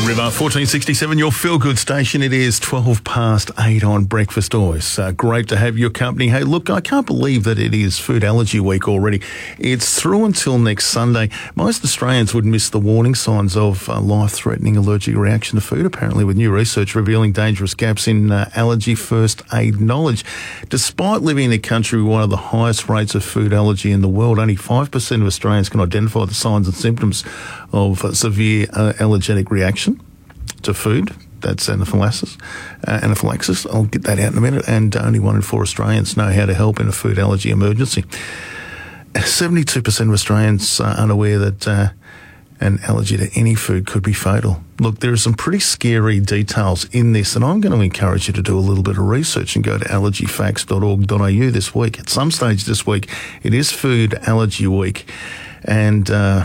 River 1467, your feel-good station. It is 12 past 8 on Breakfast Always. Great to have your company. Hey, look, I can't believe that it is Food Allergy Week already. It's through until next Sunday. Most Australians would miss the warning signs of life-threatening allergic reaction to food, apparently, with new research revealing dangerous gaps in allergy first aid knowledge. Despite living in a country with one of the highest rates of food allergy in the world, only 5% of Australians can identify the signs and symptoms of severe allergenic reaction to food. That's anaphylaxis. I'll get that out in a minute. And only 1 in 4 Australians know how to help in a food allergy emergency. 72% of Australians are unaware that an allergy to any food could be fatal. Look, there are some pretty scary details in this, and I'm going to encourage you to do a little bit of research and go to allergyfacts.org.au this week. At some stage this week, it is Food Allergy Week. And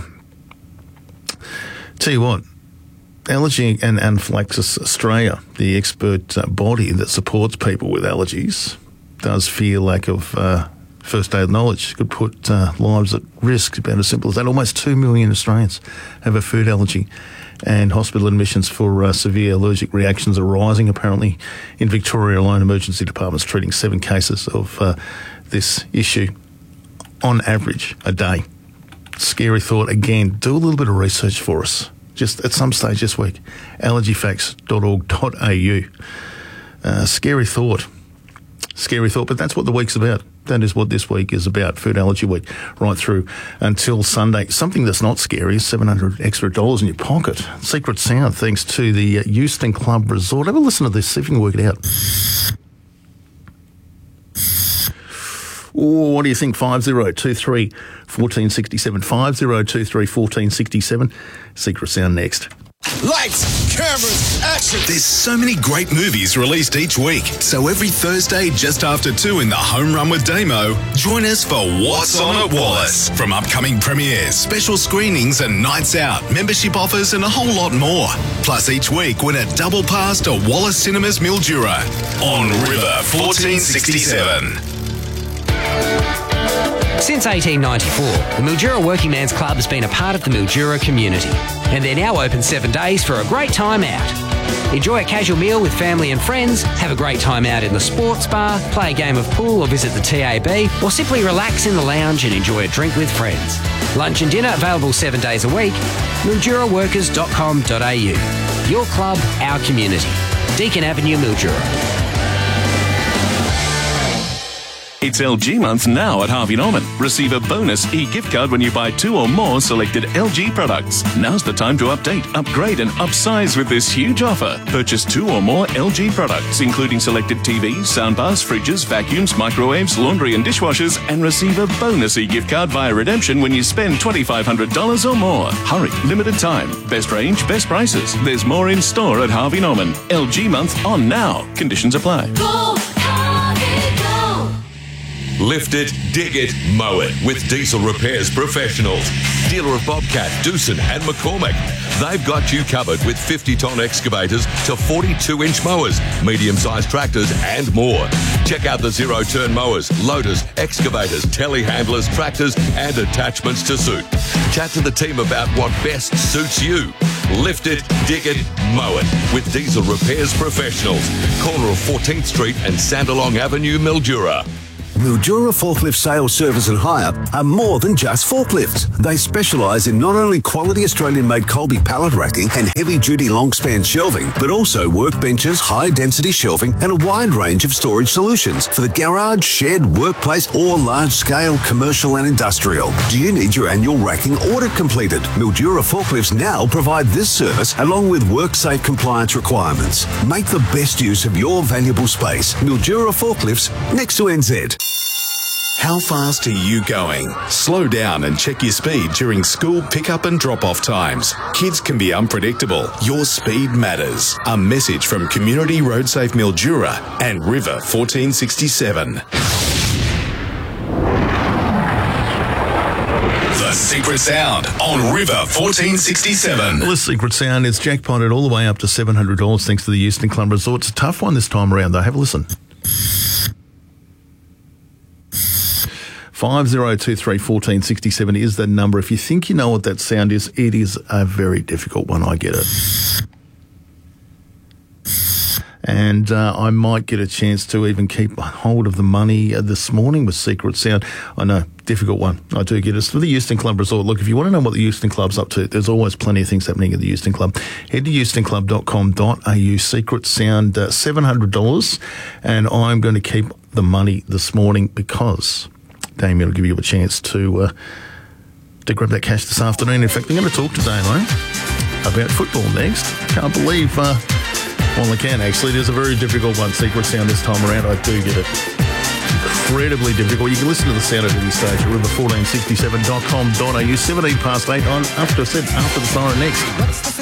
tell you what, Allergy and Anaphylaxis Australia, the expert body that supports people with allergies, does fear lack of first aid knowledge. Could put lives at risk, about as simple as that. Almost 2 million Australians have a food allergy, and hospital admissions for severe allergic reactions are rising. Apparently, in Victoria alone, emergency departments treating 7 cases of this issue on average a day. Scary thought. Again, do a little bit of research for us, just at some stage this week. allergyfacts.org.au. Scary thought, but that's what the week's about. That is what this week is about, Food Allergy Week, right through until Sunday. Something that's not scary is $700 extra in your pocket. Secret sound, thanks to the Euston Club Resort. Have a listen to this, see if you can work it out. Oh, what do you think? 5023 1467. 5023 1467. Secret sound next. Lights, cameras, action. There's so many great movies released each week. So every Thursday, just after 2 in the Home Run with Damo, join us for What's On at Wallace. From upcoming premieres, special screenings and nights out, membership offers and a whole lot more. Plus each week, win a double pass to Wallace Cinemas Mildura on River 1467. Since 1894, the Mildura Working Man's Club has been a part of the Mildura community, and they're now open 7 days for a great time out. Enjoy a casual meal with family and friends, have a great time out in the sports bar, play a game of pool or visit the TAB, or simply relax in the lounge and enjoy a drink with friends. Lunch and dinner available 7 days a week. MilduraWorkers.com.au. Your club, our community. Deakin Avenue, Mildura. It's LG month now at Harvey Norman. Receive a bonus e-gift card when you buy 2 or more selected LG products. Now's the time to update, upgrade and upsize with this huge offer. Purchase 2 or more LG products, including selected TVs, soundbars, fridges, vacuums, microwaves, laundry and dishwashers, and receive a bonus e-gift card via redemption when you spend $2,500 or more. Hurry, limited time. Best range, best prices. There's more in store at Harvey Norman. LG month on now. Conditions apply. Go, Harvey, go. Lift it, dig it, mow it with Diesel Repairs Professionals. Dealer of Bobcat, Doosan and McCormick. They've got you covered with 50-ton excavators to 42-inch mowers, medium-sized tractors and more. Check out the zero-turn mowers, loaders, excavators, telehandlers, tractors and attachments to suit. Chat to the team about what best suits you. Lift it, dig it, mow it with Diesel Repairs Professionals. Corner of 14th Street and Sandalong Avenue, Mildura. Mildura Forklift Sales, Service and Hire are more than just forklifts. They specialise in not only quality Australian-made Colby pallet racking and heavy-duty long-span shelving, but also workbenches, high-density shelving and a wide range of storage solutions for the garage, shed, workplace or large-scale commercial and industrial. Do you need your annual racking audit completed? Mildura Forklifts now provide this service along with WorkSafe compliance requirements. Make the best use of your valuable space. Mildura Forklifts, next to NZ. How fast are you going? Slow down and check your speed during school pickup and drop-off times. Kids can be unpredictable. Your speed matters. A message from Community Road Safe Mildura and River 1467. The Secret Sound on River 1467. Well, this Secret Sound is jackpotted all the way up to $700 thanks to the Euston Club Resort. It's a tough one this time around, though. Have a listen. 5023 1467 is the number. If you think you know what that sound is, it is a very difficult one. I get it. And I might get a chance to even keep hold of the money this morning with Secret Sound. I know, difficult one. I do get it. It's for the Euston Club Resort. Look, if you want to know what the Euston Club's up to, there's always plenty of things happening at the Euston Club. Head to eustonclub.com.au. Secret Sound, $700. And I'm going to keep the money this morning because Damien will give you a chance to grab that cash this afternoon. In fact, I'm going to talk to Damo about football next. Can't believe... well, I can actually. It is a very difficult one, Secret Sound, this time around. I do get it. Incredibly difficult. You can listen to the sound at any stage at river1467.com.au. 17 past 8 on after the siren next.